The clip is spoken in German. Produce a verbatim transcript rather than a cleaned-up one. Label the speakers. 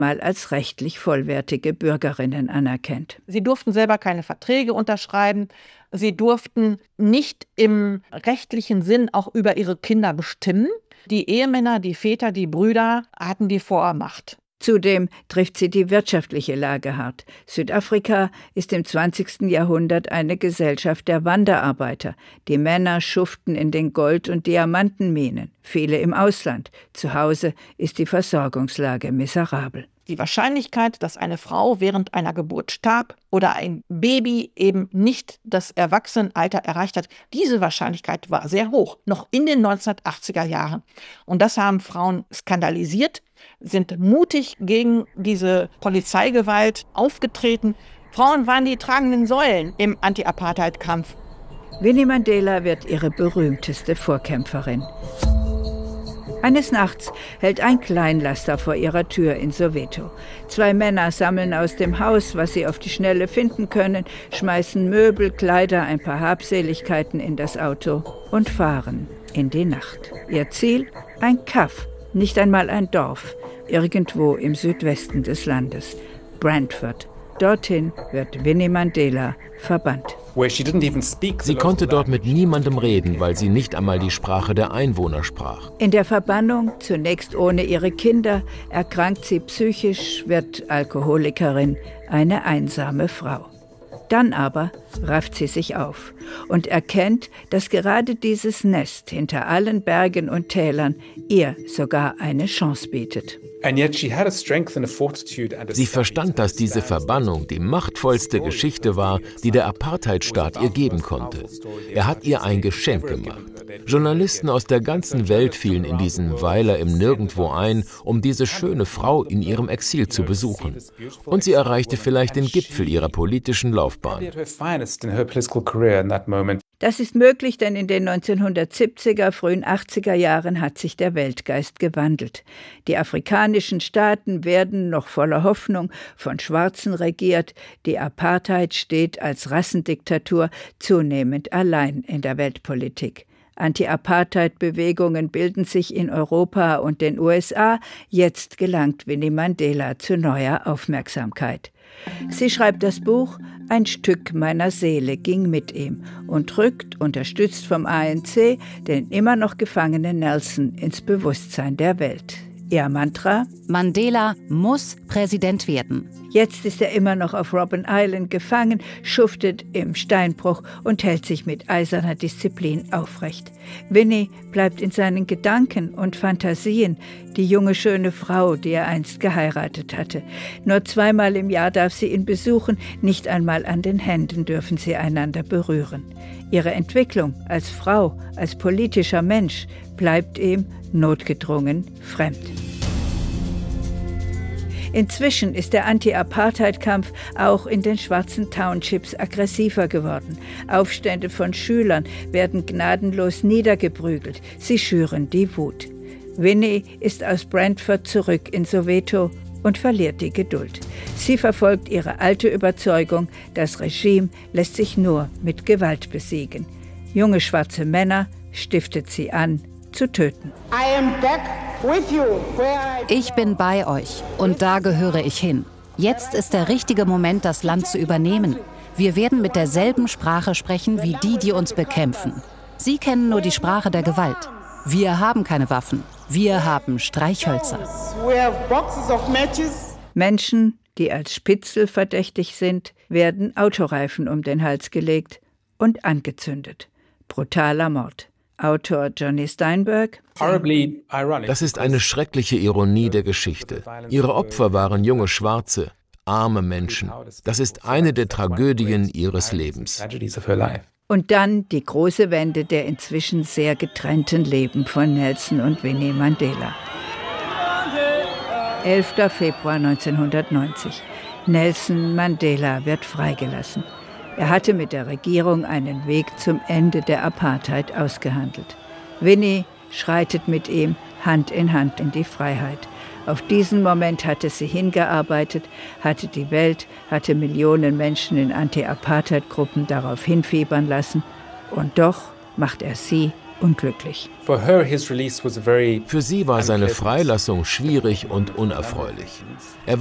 Speaker 1: mal als rechtlich vollwertige Bürgerinnen anerkennt.
Speaker 2: Sie durften selber keine Verträge unterschreiben. Sie durften nicht im rechtlichen Sinn auch über ihre Kinder bestimmen. Die Ehemänner, die Väter, die Brüder hatten die Vormacht.
Speaker 1: Zudem trifft sie die wirtschaftliche Lage hart. Südafrika ist im zwanzigsten Jahrhundert eine Gesellschaft der Wanderarbeiter. Die Männer schuften in den Gold- und Diamantenminen, viele im Ausland. Zu Hause ist die Versorgungslage miserabel.
Speaker 2: Die Wahrscheinlichkeit, dass eine Frau während einer Geburt starb oder ein Baby eben nicht das Erwachsenenalter erreicht hat, diese Wahrscheinlichkeit war sehr hoch, noch in den neunzehnhundertachtziger Jahren. Und das haben Frauen skandalisiert, sind mutig gegen diese Polizeigewalt aufgetreten. Frauen waren die tragenden Säulen im Anti-Apartheid-Kampf.
Speaker 1: Winnie Mandela wird ihre berühmteste Vorkämpferin. Eines Nachts hält ein Kleinlaster vor ihrer Tür in Soweto. Zwei Männer sammeln aus dem Haus, was sie auf die Schnelle finden können, schmeißen Möbel, Kleider, ein paar Habseligkeiten in das Auto und fahren in die Nacht. Ihr Ziel? Ein Kaff, nicht einmal ein Dorf, irgendwo im Südwesten des Landes. Brantford. Dorthin wird Winnie Mandela verbannt.
Speaker 3: Sie konnte dort mit niemandem reden, weil sie nicht einmal die Sprache der Einwohner sprach.
Speaker 1: In der Verbannung, zunächst ohne ihre Kinder, erkrankt sie psychisch, wird Alkoholikerin, eine einsame Frau. Dann aber rafft sie sich auf und erkennt, dass gerade dieses Nest hinter allen Bergen und Tälern ihr sogar eine Chance bietet.
Speaker 3: Sie verstand, dass diese Verbannung die machtvollste Geschichte war, die der Apartheidstaat ihr geben konnte. Er hat ihr ein Geschenk gemacht. Journalisten aus der ganzen Welt fielen in diesen Weiler im Nirgendwo ein, um diese schöne Frau in ihrem Exil zu besuchen. Und sie erreichte vielleicht den Gipfel ihrer politischen Laufbahn.
Speaker 1: Das ist möglich, denn in den neunzehnhundertsiebziger, frühen achtziger Jahren hat sich der Weltgeist gewandelt. Die afrikanischen Staaten werden noch voller Hoffnung von Schwarzen regiert. Die Apartheid steht als Rassendiktatur zunehmend allein in der Weltpolitik. Anti-Apartheid-Bewegungen bilden sich in Europa und den U S A. Jetzt gelangt Winnie Mandela zu neuer Aufmerksamkeit. Sie schreibt das Buch »Ein Stück meiner Seele ging mit ihm« und rückt, unterstützt vom A N C, den immer noch gefangenen Nelson ins Bewusstsein der Welt. Ihr Mantra?
Speaker 4: Mandela muss Präsident werden.
Speaker 1: Jetzt ist er immer noch auf Robben Island gefangen, schuftet im Steinbruch und hält sich mit eiserner Disziplin aufrecht. Winnie bleibt in seinen Gedanken und Fantasien, die junge, schöne Frau, die er einst geheiratet hatte. Nur zweimal im Jahr darf sie ihn besuchen, nicht einmal an den Händen dürfen sie einander berühren. Ihre Entwicklung als Frau, als politischer Mensch bleibt ihm notgedrungen fremd. Inzwischen ist der Anti-Apartheid-Kampf auch in den schwarzen Townships aggressiver geworden. Aufstände von Schülern werden gnadenlos niedergeprügelt. Sie schüren die Wut. Winnie ist aus Brantford zurück in Soweto und verliert die Geduld. Sie verfolgt ihre alte Überzeugung, das Regime lässt sich nur mit Gewalt besiegen. Junge schwarze Männer stiftet sie an, zu töten.
Speaker 4: Ich bin bei euch und da gehöre ich hin. Jetzt ist der richtige Moment, das Land zu übernehmen. Wir werden mit derselben Sprache sprechen wie die, die uns bekämpfen. Sie kennen nur die Sprache der Gewalt. Wir haben keine Waffen. Wir haben Streichhölzer.
Speaker 1: Menschen, die als Spitzel verdächtig sind, werden Autoreifen um den Hals gelegt und angezündet. Brutaler Mord. Autor Johnny Steinberg.
Speaker 3: Das ist eine schreckliche Ironie der Geschichte. Ihre Opfer waren junge Schwarze, arme Menschen. Das ist eine der Tragödien ihres Lebens.
Speaker 1: Und dann die große Wende der inzwischen sehr getrennten Leben von Nelson und Winnie Mandela. elfter Februar neunzehnhundertneunzig. Nelson Mandela wird freigelassen. Er hatte mit der Regierung einen Weg zum Ende der Apartheid ausgehandelt. Winnie schreitet mit ihm Hand in Hand in die Freiheit. Auf diesen Moment hatte sie hingearbeitet, hatte die Welt, hatte Millionen Menschen in Anti-Apartheid-Gruppen darauf hinfiebern lassen. Und doch macht er sie unglücklich.
Speaker 3: Für sie war seine Freilassung schwierig und unerfreulich. Er